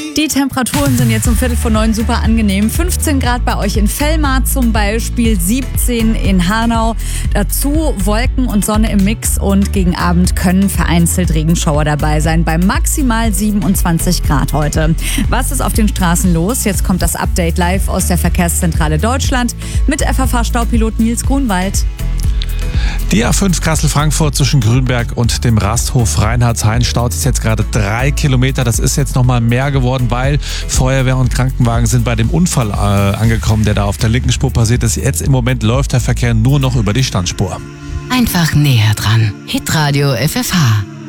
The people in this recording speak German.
Die Temperaturen sind jetzt um 8:45 super angenehm. 15 Grad bei euch in Fellmar zum Beispiel, 17 in Hanau. Dazu Wolken und Sonne im Mix und gegen Abend können vereinzelt Regenschauer dabei sein bei maximal 27 Grad heute. Was ist auf den Straßen los? Jetzt kommt das Update live aus der Verkehrszentrale Deutschland mit FFH-Staupilot Nils Grunwald. Die A5 Kassel-Frankfurt zwischen Grünberg und dem Rasthof Reinhardshain staut sich jetzt gerade 3 Kilometer. Das ist jetzt nochmal mehr geworden, weil Feuerwehr und Krankenwagen sind bei dem Unfall angekommen, der da auf der linken Spur passiert ist. Jetzt im Moment läuft der Verkehr nur noch über die Standspur. Einfach näher dran. Hitradio FFH.